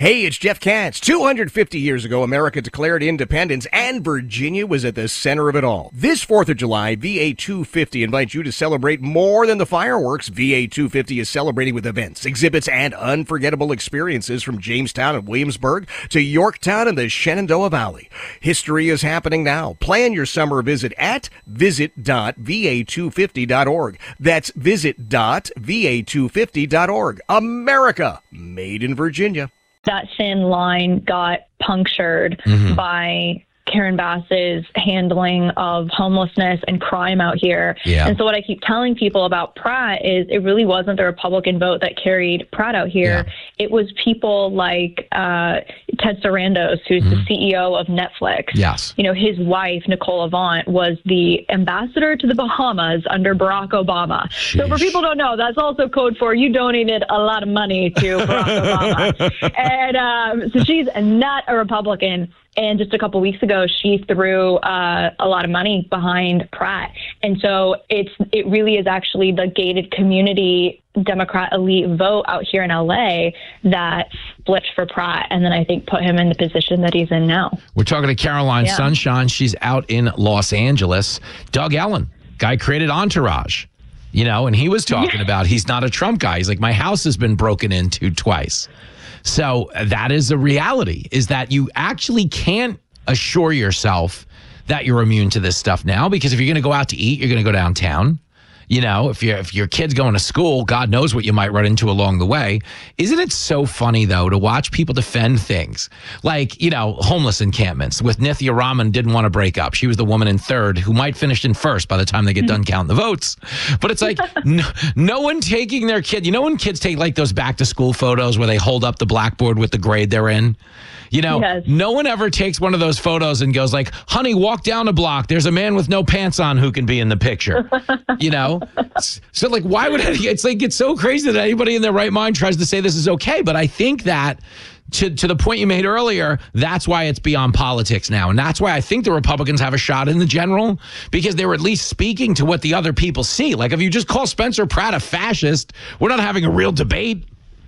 Hey, it's Jeff Katz. 250 years ago, America declared independence, and Virginia was at the center of it all. This 4th of July, VA 250 invites you to celebrate more than the fireworks. VA 250 is celebrating with events, exhibits, and unforgettable experiences from Jamestown and Williamsburg to Yorktown and the Shenandoah Valley. History is happening now. Plan your summer visit at visit.va250.org. That's visit.va250.org. America, made in Virginia. That thin line got punctured by Karen Bass's handling of homelessness and crime out here. Yeah. And so what I keep telling people about Pratt is it really wasn't the Republican vote that carried Pratt out here. Yeah. It was people like Ted Sarandos, who's the CEO of Netflix. Yes. You know, his wife, Nicole Avant, was the ambassador to the Bahamas under Barack Obama. So for people who don't know, that's also code for you donated a lot of money to Barack Obama. And so she's not a Republican. And just a couple weeks ago, she threw a lot of money behind Pratt. And so it really is actually the gated community Democrat elite vote out here in LA that flipped for Pratt and then I think put him in the position that he's in now. We're talking to Caroline Sunshine. She's out in Los Angeles. Doug Ellen, guy created Entourage, you know, and he was talking about he's not a Trump guy. He's like, my house has been broken into twice. So that is the reality, is that you actually can't assure yourself that you're immune to this stuff now, because if you're going to go out to eat, you're going to go downtown. You know, if your kid's going to school, God knows what you might run into along the way. Isn't it so funny, though, to watch people defend things like, you know, homeless encampments with Nithya Raman didn't want to break up. She was the woman in third who might finish in first by the time they get done counting the votes. But it's like no one taking their kid. You know, when kids take like those back to school photos where they hold up the blackboard with the grade they're in? You know, no one ever takes one of those photos and goes like, honey, walk down a block. There's a man with no pants on who can be in the picture. You know? So like, why would it's like, it's so crazy that anybody in their right mind tries to say this is okay. But I think that to the point you made earlier, that's why it's beyond politics now. And that's why I think the Republicans have a shot in the general, because they were at least speaking to what the other people see. Like if you just call Spencer Pratt a fascist, we're not having a real debate.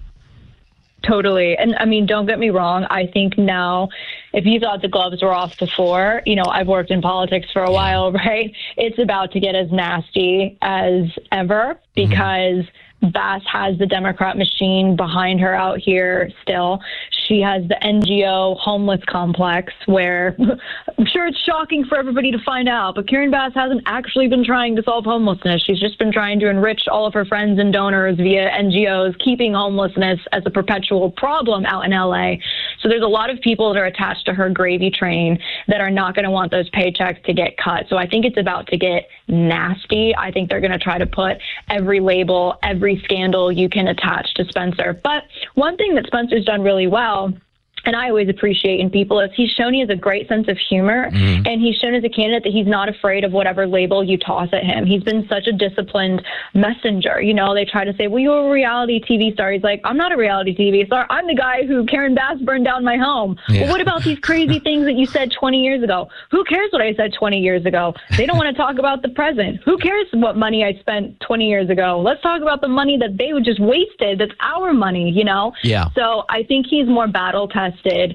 Totally. And I mean, don't get me wrong. I think now, if you thought the gloves were off before, you know, I've worked in politics for a while, right? It's about to get as nasty as ever because Bass has the Democrat machine behind her out here still. She has the NGO homeless complex where I'm sure it's shocking for everybody to find out, but Karen Bass hasn't actually been trying to solve homelessness. She's just been trying to enrich all of her friends and donors via NGOs, keeping homelessness as a perpetual problem out in LA. So there's a lot of people that are attached to her gravy train that are not going to want those paychecks to get cut. So I think it's about to get nasty. I think they're going to try to put every label, every scandal you can attach to Spencer. But one thing that Spencer's done really well, and I always appreciate in people, is he's shown he has a great sense of humor, and he's shown as a candidate that he's not afraid of whatever label you toss at him. He's been such a disciplined messenger. You know, they try to say, well, you're a reality TV star. He's like, I'm not a reality TV star. I'm the guy who Karen Bass burned down my home. Well, what about these crazy things that you said 20 years ago? Who cares what I said 20 years ago? They don't want to talk about the present. Who cares what money I spent 20 years ago? Let's talk about the money that they just wasted. That's our money, you know? Yeah. So I think he's more battle tested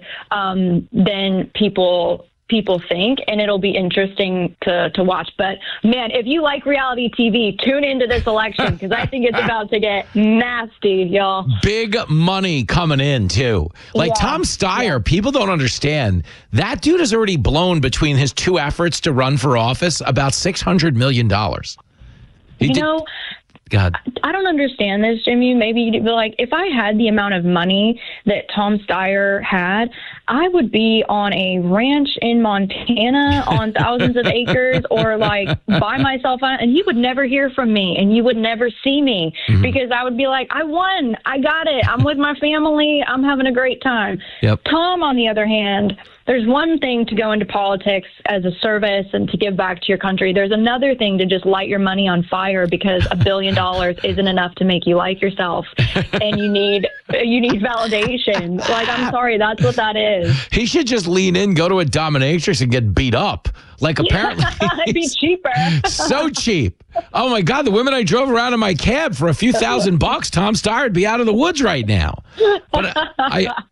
than people think, and it'll be interesting to watch. But man, if you like reality TV, tune into this election because I think it's about to get nasty, y'all. Big money coming in too. Like Tom Steyer, people don't understand. That dude has already blown, between his two efforts to run for office, about $600 million. God. I don't understand this, Jimmy. Maybe you'd be like, if I had the amount of money that Tom Steyer had, I would be on a ranch in Montana on thousands of acres, or like by myself, and you would never hear from me and you would never see me because I would be like, I won. I got it. I'm with my family. I'm having a great time. Yep. Tom, on the other hand, there's one thing to go into politics as a service and to give back to your country. There's another thing to just light your money on fire because $1 billion isn't enough to make you like yourself, and you need validation. Like, I'm sorry, that's what that is. He should just lean in, go to a dominatrix, and get beat up. Like, apparently, it'd be cheaper. So cheap. Oh my God, the women I drove around in my cab for a few $1,000, Tom Steyer would be out of the woods right now. But